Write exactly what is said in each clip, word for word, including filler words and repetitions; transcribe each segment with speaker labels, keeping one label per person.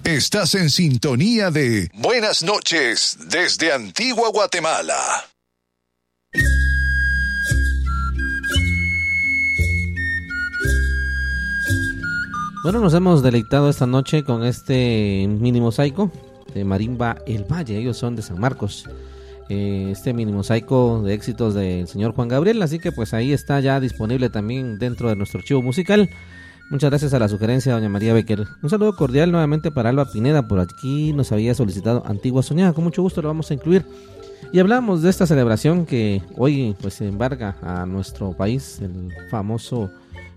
Speaker 1: Estás en sintonía de Buenas noches desde Antigua Guatemala.
Speaker 2: Bueno, nos hemos deleitado esta noche con este mini mosaico de Marimba El Valle. Ellos son de San Marcos. Eh, este mini mosaico de éxitos del señor Juan Gabriel, así que pues ahí está ya disponible también dentro de nuestro archivo musical. Muchas gracias a la sugerencia de doña María Becker. Un saludo cordial nuevamente para Alba Pineda, por aquí nos había solicitado Antigua Soñada, con mucho gusto lo vamos a incluir. Y hablamos de esta celebración que hoy pues embarga a nuestro país, el famoso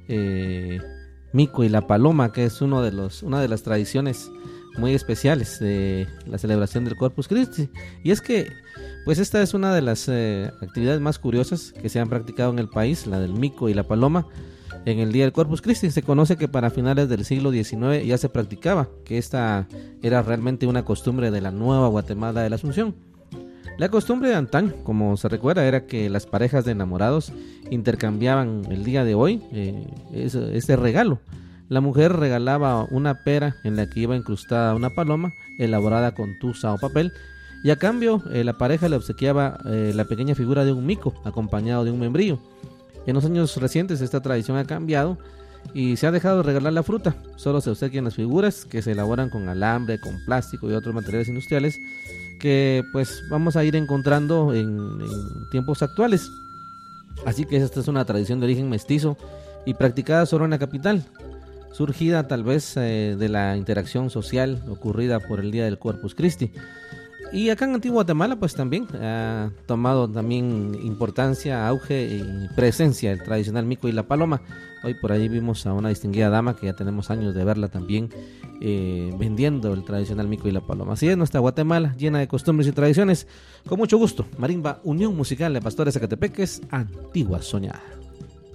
Speaker 2: eh, Mico y la Paloma, que es uno de los, una de las tradiciones muy especiales de la celebración del Corpus Christi. Y es que pues esta es una de las eh, actividades más curiosas que se han practicado en el país, la del Mico y la Paloma. En el día del Corpus Christi se conoce que para finales del siglo diecinueve ya se practicaba, que esta era realmente una costumbre de la nueva Guatemala de la Asunción. La costumbre de antaño, como se recuerda, era que las parejas de enamorados intercambiaban el día de hoy eh, ese, ese regalo. La mujer regalaba una pera en la que iba incrustada una paloma elaborada con tusa o papel, y a cambio eh, la pareja le obsequiaba eh, la pequeña figura de un mico acompañado de un membrillo. En los años recientes esta tradición ha cambiado y se ha dejado de regalar la fruta. Solo se obsequian las figuras, que se elaboran con alambre, con plástico y otros materiales industriales que pues vamos a ir encontrando en, en tiempos actuales. Así que esta es una tradición de origen mestizo y practicada solo en la capital, surgida tal vez eh, de la interacción social ocurrida por el día del Corpus Christi. Y acá en Antigua Guatemala pues también ha tomado también importancia, auge y presencia el tradicional Mico y la Paloma. Hoy por ahí vimos a una distinguida dama que ya tenemos años de verla también eh, vendiendo el tradicional Mico y la Paloma. Así es nuestra Guatemala, llena de costumbres y tradiciones. Con mucho gusto, Marimba, Unión Musical de Pastores Zacatepeques, Antigua Soñada.